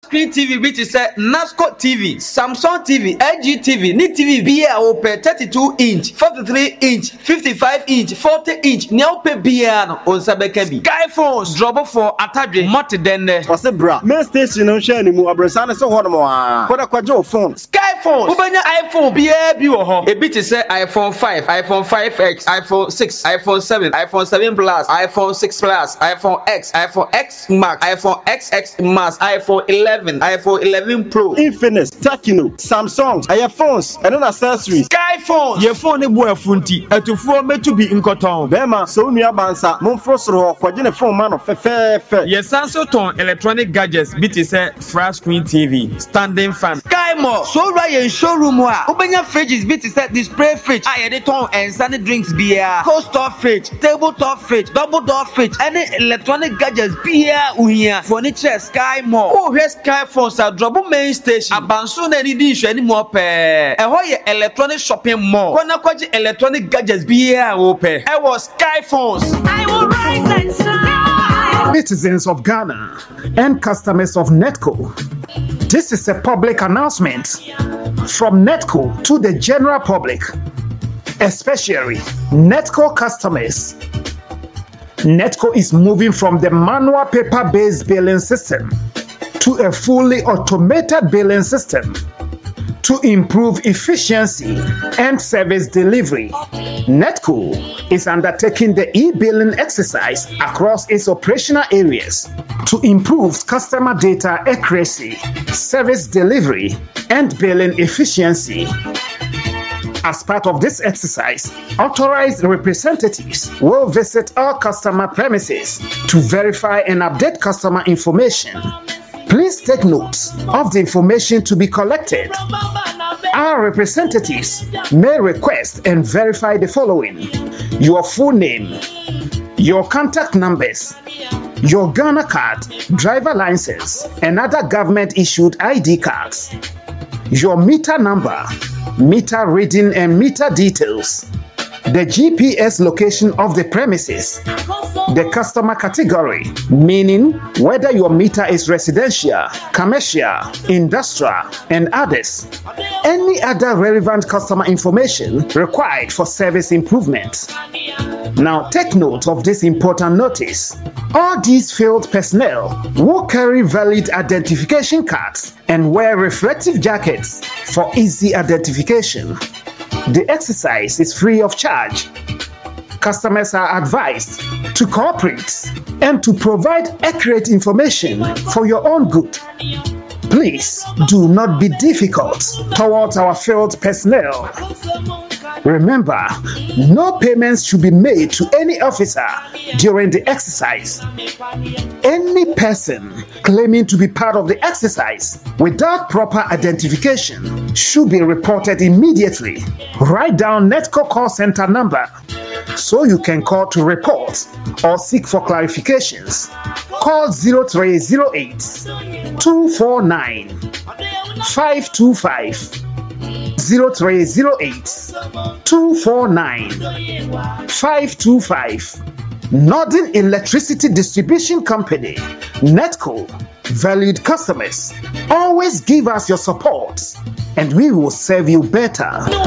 screen TV which is Nasco TV, Samsung TV, LG TV, ni TV bia ope 32 inch, 43 inch, 55 inch, 40 inch. Ni ope bia no onsabeka bi. Sky phones drop for atadwe mot denne. Wase bra. Main station no share ni mu abresa so ho no mo a. Koda kwaje phone. Sky phones. Ubanya iPhone bia bi wo ho. Ebi te say iPhone 5, iPhone 5X, iPhone 6, iPhone 7, iPhone 7 Plus, iPhone 6 Plus, iPhone X, iPhone X Max, iPhone XX Max, iPhone 11, iPhone 11 Pro, Infinix, Tecno, Samsung, iPhones, and then accessories. Sky phones. Your phone e boy funti. Etufo metu bi nkoton. Bema so nua bansa, momfro soro kwaje ne phone man fe. Yes, Samsung electronic gadgets bit is a flat screen TV, standing fan. Sky Mall. So right in showroom wa. Ubenya fridges bit is a display fridge. Aye ton and sunny drinks beer. Cold store fridge, tabletop fridge, double door fridge. Any electronic gadgets beer uhia. Furniture Sky Mall. Oh, here Sky phones are drop main station. Abanso na ni di hwe ni mo pe. Eho ye electronic shopping mall. Kona kwaji electronic gadgets beer wo pe. E was Sky phones. I will rise and shine. Citizens of Ghana and customers of Netco. This is a public announcement from Netco to the general public, especially Netco customers. Netco is moving from the manual paper-based billing system to a fully automated billing system to improve efficiency and service delivery. Netco is undertaking the e-billing exercise across its operational areas to improve customer data accuracy, service delivery, and billing efficiency. As part of this exercise, authorized representatives will visit all customer premises to verify and update customer information. Please take note of the information to be collected. Our representatives may request and verify the following: your full name, your contact numbers, your Ghana card, driver license, and other government-issued ID cards, your meter number, meter reading and meter details, the GPS location of the premises, the customer category, meaning whether your meter is residential, commercial, industrial, and others, any other relevant customer information required for service improvement. Now take note of this important notice. All these field personnel will carry valid identification cards and wear reflective jackets for easy identification. The exercise is free of charge. Customers are advised to cooperate and to provide accurate information for your own good. Please do not be difficult towards our field personnel. Remember, no payments should be made to any officer during the exercise. Any person claiming to be part of the exercise without proper identification should be reported immediately. Write down Netco call center number so you can call to report or seek for clarifications. Call 0308 249 525. 0308 249 525. Northern Electricity Distribution Company, Netco. Valued customers, always give us your support and we will serve you better.